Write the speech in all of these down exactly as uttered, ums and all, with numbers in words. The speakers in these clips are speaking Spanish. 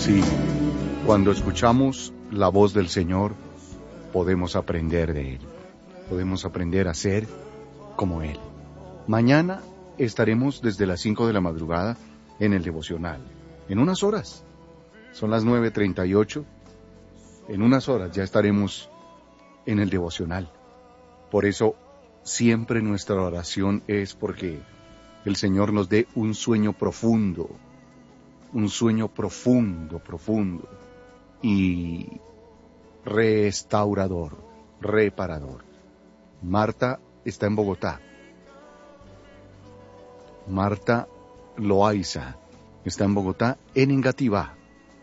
Sí, cuando escuchamos la voz del Señor, podemos aprender de Él. Podemos aprender a ser como Él. Mañana estaremos desde las cinco de la madrugada en el devocional. En unas horas. Son las nueve treinta y ocho. En unas horas ya estaremos en el devocional. Por eso, siempre nuestra oración es porque el Señor nos dé un sueño profundo. Un sueño profundo, profundo. Y restaurador, reparador. Marta está en Bogotá. Marta Loaiza está en Bogotá, en Engativá.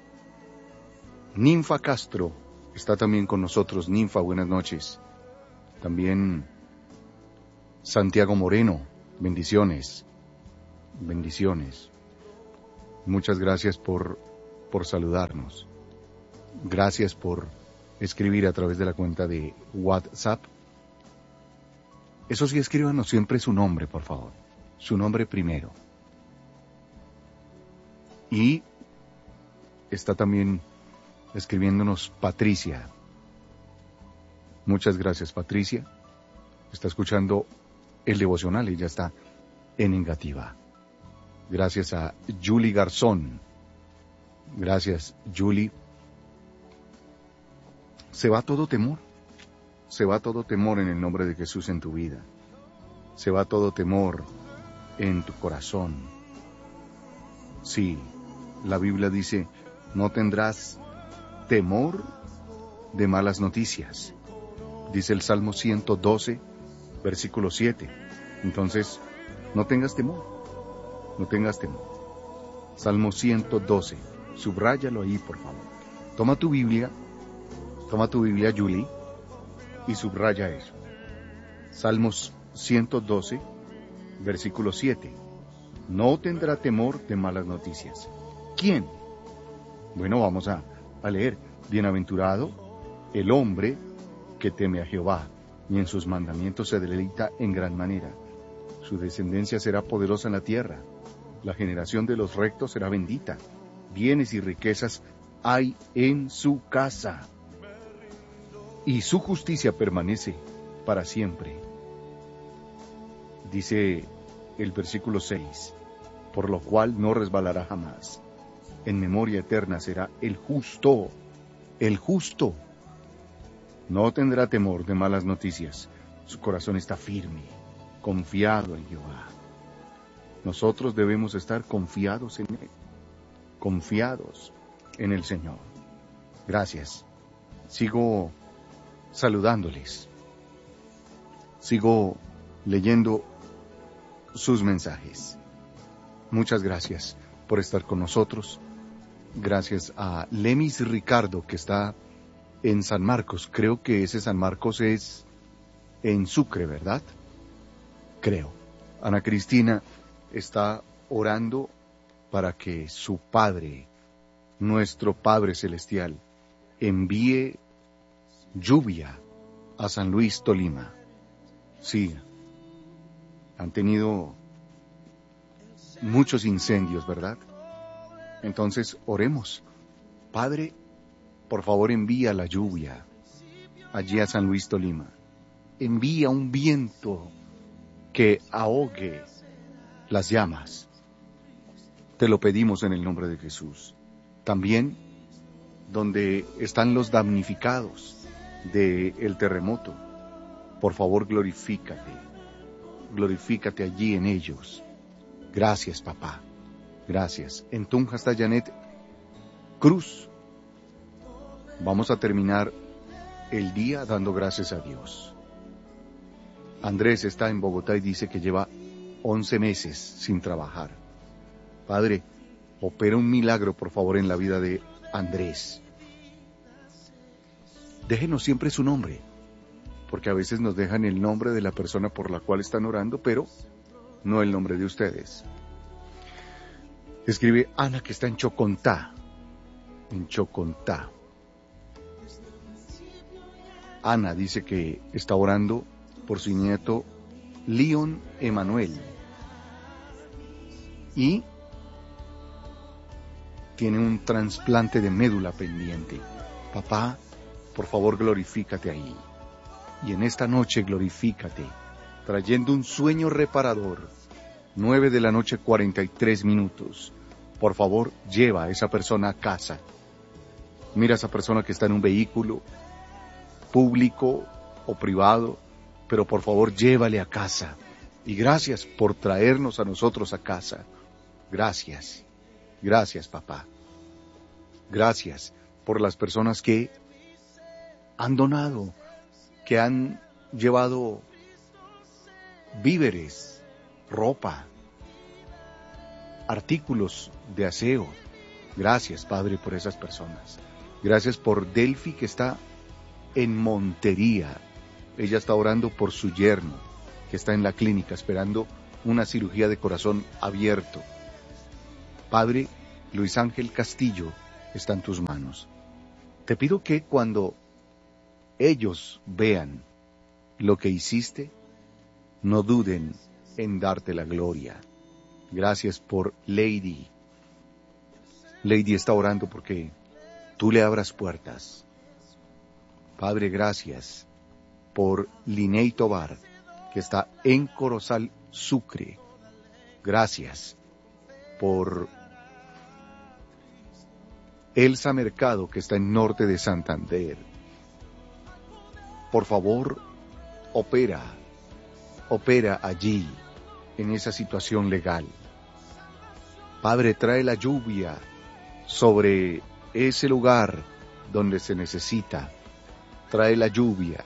Ninfa Castro está también con nosotros. Ninfa, buenas noches. También Santiago Moreno, bendiciones, bendiciones. Muchas gracias por, por saludarnos. Gracias por escribir a través de la cuenta de WhatsApp. Eso sí, escríbanos siempre su nombre, por favor. Su nombre primero. Y está también escribiéndonos Patricia. Muchas gracias, Patricia. Está escuchando el devocional y ya está en Engativá. Gracias a Julie Garzón. Gracias, Julie. Se va todo temor. Se va todo temor en el nombre de Jesús en tu vida. Se va todo temor en tu corazón. Sí, la Biblia dice, no tendrás temor de malas noticias. Dice el Salmo ciento doce, versículo siete. Entonces, no tengas temor. No tengas temor. Salmo ciento doce. Subráyalo ahí, por favor. Toma tu Biblia. Toma tu Biblia, Julie, y subraya eso. Salmos ciento doce, versículo siete. No tendrá temor de malas noticias. ¿Quién? Bueno, vamos a, a leer. Bienaventurado el hombre que teme a Jehová, y en sus mandamientos se deleita en gran manera. Su descendencia será poderosa en la tierra. La generación de los rectos será bendita. Bienes y riquezas hay en su casa, y su justicia permanece para siempre. Dice el versículo seis, por lo cual no resbalará jamás. En memoria eterna será el justo, el justo. No tendrá temor de malas noticias. Su corazón está firme, confiado en Jehová. Nosotros debemos estar confiados en Él, confiados en el Señor. Gracias. Sigo saludándoles. Sigo leyendo sus mensajes. Muchas gracias por estar con nosotros. Gracias a Lemis Ricardo, que está en San Marcos. Creo que ese San Marcos es en Sucre, ¿verdad? Creo. Ana Cristina está orando para que su Padre, nuestro Padre Celestial, envíe lluvia a San Luis, Tolima. Sí, han tenido muchos incendios, ¿verdad? Entonces, oremos. Padre, por favor, envía la lluvia allí a San Luis, Tolima. Envía un viento que ahogue las llamas. Te lo pedimos en el nombre de Jesús. También, donde están los damnificados del terremoto, por favor, glorifícate. Glorifícate allí en ellos. Gracias, papá. Gracias. En Tunja está Janet Cruz. Vamos a terminar el día dando gracias a Dios. Andrés está en Bogotá y dice que lleva once meses sin trabajar. Padre, opera un milagro, por favor, en la vida de Andrés. Déjenos siempre su nombre, porque a veces nos dejan el nombre de la persona por la cual están orando, pero no el nombre de ustedes. Escribe Ana, que está en Chocontá. En Chocontá. Ana dice que está orando por su nieto Leon Emanuel. Y tiene un trasplante de médula pendiente. Papá, por favor, glorifícate ahí. Y en esta noche glorifícate, trayendo un sueño reparador. Nueve de la noche, cuarenta y tres minutos. Por favor, lleva a esa persona a casa. Mira a esa persona que está en un vehículo, público o privado, pero por favor, llévale a casa. Y gracias por traernos a nosotros a casa. Gracias. Gracias, papá. Gracias por las personas que han donado, que han llevado víveres, ropa, artículos de aseo. Gracias, Padre, por esas personas. Gracias por Delphi, que está en Montería. Ella está orando por su yerno, que está en la clínica esperando una cirugía de corazón abierto. Padre, Luis Ángel Castillo está en tus manos. Te pido que cuando ellos vean lo que hiciste, no duden en darte la gloria. Gracias por Lady. Lady está orando porque tú le abras puertas. Padre, gracias por Linei Tobar, que está en Corozal, Sucre. Gracias por Elsa Mercado, que está en norte de Santander. Por favor, opera, opera allí, en esa situación legal. Padre, trae la lluvia sobre ese lugar donde se necesita. Trae la lluvia.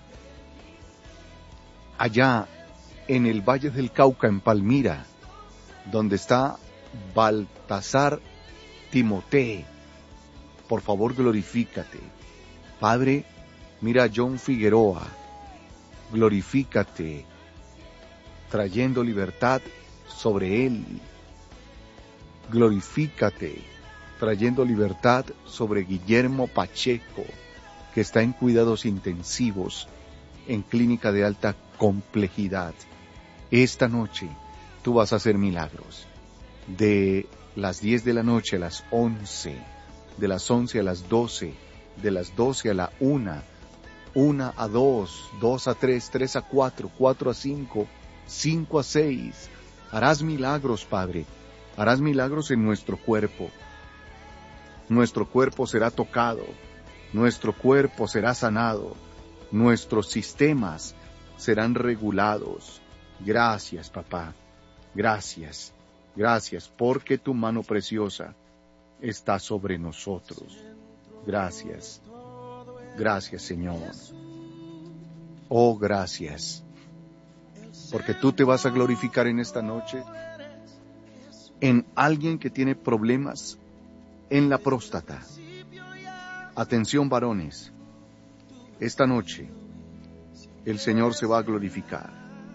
Allá en el Valle del Cauca, en Palmira, donde está Baltasar Timote, por favor glorifícate. Padre, mira a John Figueroa, glorifícate, trayendo libertad sobre él. Glorifícate, trayendo libertad sobre Guillermo Pacheco, que está en cuidados intensivos, en clínica de alta complejidad. Esta noche tú vas a hacer milagros. De las diez de la noche a las once, de las once a las doce, de las doce a la una, una a dos, dos a tres, tres a cuatro, cuatro a cinco, cinco a seis. Harás milagros, Padre. Harás milagros en nuestro cuerpo. Nuestro cuerpo será tocado. Nuestro cuerpo será sanado. Nuestros sistemas serán regulados. Gracias, papá. Gracias. Gracias, porque tu mano preciosa está sobre nosotros. Gracias. Gracias, Señor. Oh, gracias. Porque tú te vas a glorificar en esta noche en alguien que tiene problemas en la próstata. Atención, varones. Esta noche el Señor se va a glorificar.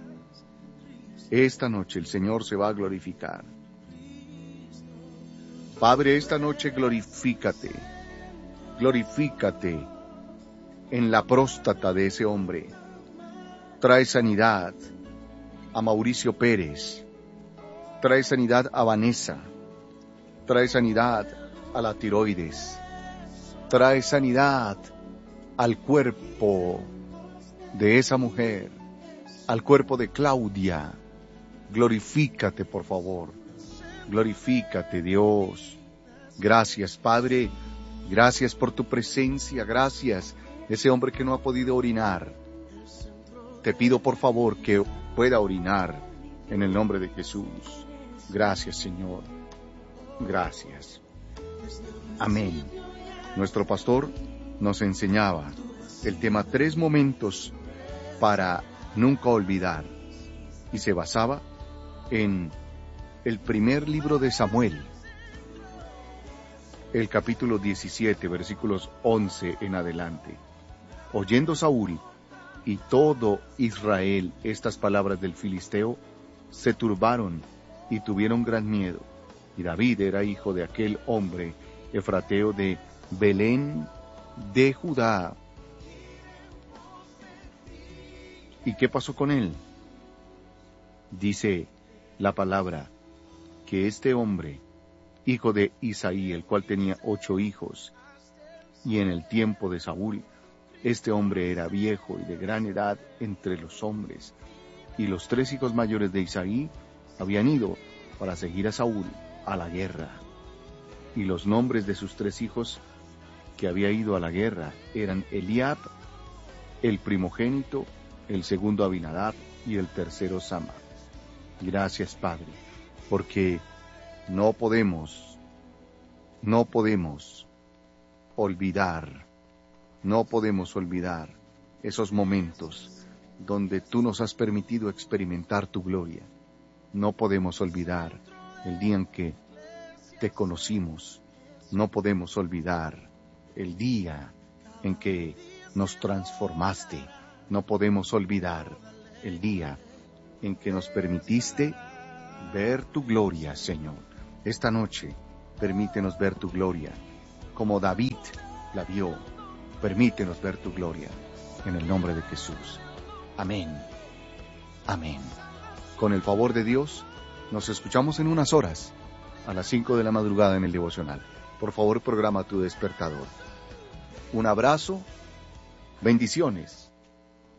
Esta noche el Señor se va a glorificar. Padre, esta noche glorifícate. Glorifícate en la próstata de ese hombre. Trae sanidad a Mauricio Pérez. Trae sanidad a Vanessa. Trae sanidad a la tiroides. Trae sanidad al cuerpo de esa mujer, al cuerpo de Claudia. Glorifícate, por favor. Glorifícate, Dios. Gracias, Padre. Gracias por tu presencia. Gracias. Ese hombre que no ha podido orinar, te pido por favor que pueda orinar en el nombre de Jesús. Gracias, Señor. Gracias. Amén. Nuestro pastor nos enseñaba el tema tres momentos para nunca olvidar, y se basaba en el primer libro de Samuel, el capítulo diecisiete, versículos once en adelante. Oyendo Saúl y todo Israel estas palabras del filisteo, se turbaron y tuvieron gran miedo. Y David era hijo de aquel hombre efrateo de Belén de Judá. ¿Y qué pasó con él? Dice la palabra que este hombre hijo de Isaí, el cual tenía ocho hijos. Y en el tiempo de Saúl, este hombre era viejo y de gran edad entre los hombres, y los tres hijos mayores de Isaí habían ido para seguir a Saúl a la guerra. Y los nombres de sus tres hijos que había ido a la guerra eran Eliab, el primogénito, el segundo Abinadab y el tercero Sama. Gracias, Padre, porque no podemos, no podemos olvidar, no podemos olvidar esos momentos donde tú nos has permitido experimentar tu gloria. No podemos olvidar el día en que te conocimos. No podemos olvidar el día en que nos transformaste. No podemos olvidar el día en que nos permitiste ver tu gloria, Señor. Esta noche, permítenos ver tu gloria, como David la vio. Permítenos ver tu gloria, en el nombre de Jesús. Amén. Amén. Con el favor de Dios, nos escuchamos en unas horas, a las cinco de la madrugada en el devocional. Por favor, programa tu despertador. Un abrazo, bendiciones.